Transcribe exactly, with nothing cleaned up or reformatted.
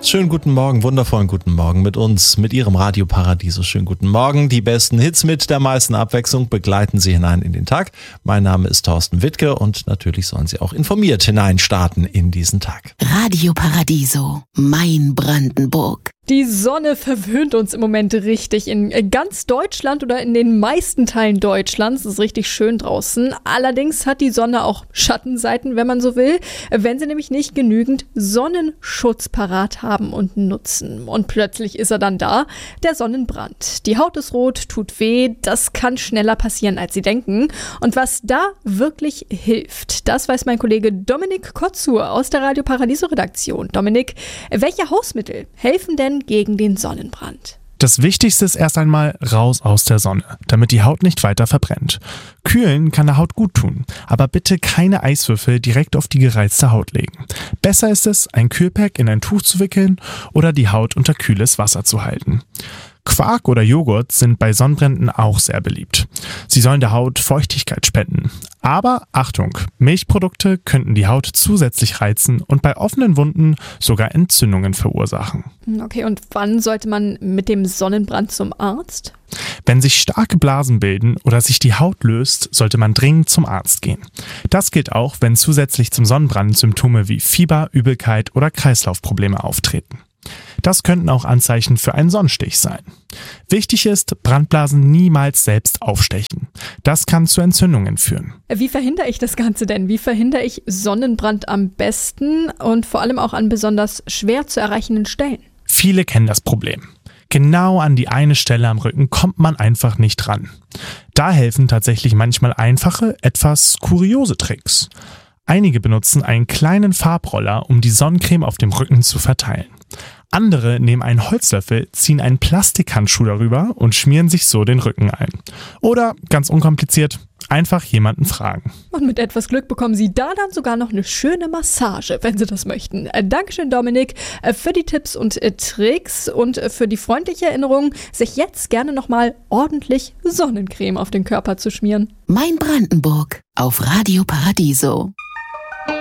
Schönen guten Morgen, wundervollen guten Morgen mit uns, mit Ihrem Radio Paradiso. Schönen guten Morgen. Die besten Hits mit der meisten Abwechslung begleiten Sie hinein in den Tag. Mein Name ist Thorsten Wittke und natürlich sollen Sie auch informiert hineinstarten in diesen Tag. Radio Paradiso, mein Brandenburg. Die Sonne verwöhnt uns im Moment richtig in ganz Deutschland oder in den meisten Teilen Deutschlands. Es ist richtig schön draußen. Allerdings hat die Sonne auch Schattenseiten, wenn man so will, wenn sie nämlich nicht genügend Sonnenschutz parat haben und nutzen. Und plötzlich ist er dann da, der Sonnenbrand. Die Haut ist rot, tut weh, das kann schneller passieren, als Sie denken. Und was da wirklich hilft, das weiß mein Kollege Dominik Kotzur aus der Radio Paradiso Redaktion. Dominik, welche Hausmittel helfen denn gegen den Sonnenbrand? Das Wichtigste ist erst einmal raus aus der Sonne, damit die Haut nicht weiter verbrennt. Kühlen kann der Haut gut tun, aber bitte keine Eiswürfel direkt auf die gereizte Haut legen. Besser ist es, ein Kühlpack in ein Tuch zu wickeln oder die Haut unter kühles Wasser zu halten. Quark oder Joghurt sind bei Sonnenbränden auch sehr beliebt. Sie sollen der Haut Feuchtigkeit spenden. Aber Achtung, Milchprodukte könnten die Haut zusätzlich reizen und bei offenen Wunden sogar Entzündungen verursachen. Okay, und wann sollte man mit dem Sonnenbrand zum Arzt? Wenn sich starke Blasen bilden oder sich die Haut löst, sollte man dringend zum Arzt gehen. Das gilt auch, wenn zusätzlich zum Sonnenbrand Symptome wie Fieber, Übelkeit oder Kreislaufprobleme auftreten. Das könnten auch Anzeichen für einen Sonnenstich sein. Wichtig ist, Brandblasen niemals selbst aufstechen. Das kann zu Entzündungen führen. Wie verhindere ich das Ganze denn? Wie verhindere ich Sonnenbrand am besten und vor allem auch an besonders schwer zu erreichenden Stellen? Viele kennen das Problem. Genau an die eine Stelle am Rücken kommt man einfach nicht ran. Da helfen tatsächlich manchmal einfache, etwas kuriose Tricks. Einige benutzen einen kleinen Farbroller, um die Sonnencreme auf dem Rücken zu verteilen. Andere nehmen einen Holzlöffel, ziehen einen Plastikhandschuh darüber und schmieren sich so den Rücken ein. Oder, ganz unkompliziert, einfach jemanden fragen. Und mit etwas Glück bekommen Sie da dann sogar noch eine schöne Massage, wenn Sie das möchten. Äh, Dankeschön, Dominik, äh, für die Tipps und äh, Tricks und äh, für die freundliche Erinnerung, sich jetzt gerne nochmal ordentlich Sonnencreme auf den Körper zu schmieren. Mein Brandenburg auf Radio Paradiso.